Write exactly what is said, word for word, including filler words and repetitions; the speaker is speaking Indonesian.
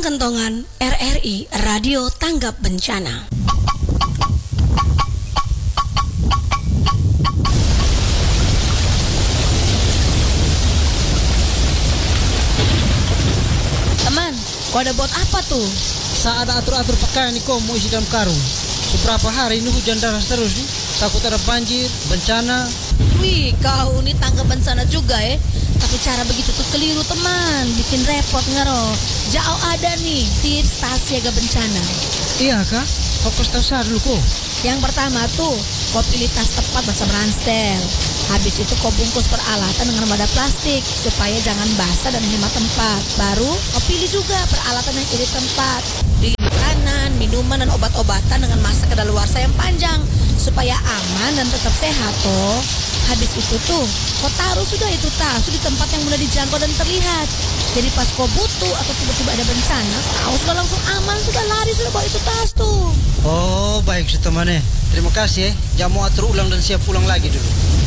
Kentongan R R I Radio Tanggap Bencana. Teman, kau ada buat apa tuh? Saat atur-atur pakaian nih kau mau isi dalam karung. Seberapa hari ini hujan deras terus nih. Takut ada banjir, bencana. Wih, kau ini tanggap bencana juga ya. Tapi cara begitu tuh keliru teman, bikin repot ngaro. Jauh ada nih tips tas siaga bencana. Iya kak, fokus tas dulu kok. Yang pertama tuh, kau pilih tas tepat bersama ransel. Habis itu kau bungkus peralatan dengan wadah plastik supaya jangan basah dan hemat tempat. Baru kau pilih juga peralatan yang irit tempat. Pilih makanan, minuman dan obat-obatan dengan masa kadaluarsa yang panjang supaya aman dan tetap sehat toh. Habis itu tuh, kau taruh sudah itu tas di tempat yang mudah dijangkau dan terlihat. Jadi pas kau butuh atau tiba-tiba ada bencana, kau sudah langsung aman, sudah lari, sudah bawa itu tas tuh. Oh baik teman. Terima kasih ya. Jamu atur ulang dan siap pulang lagi dulu.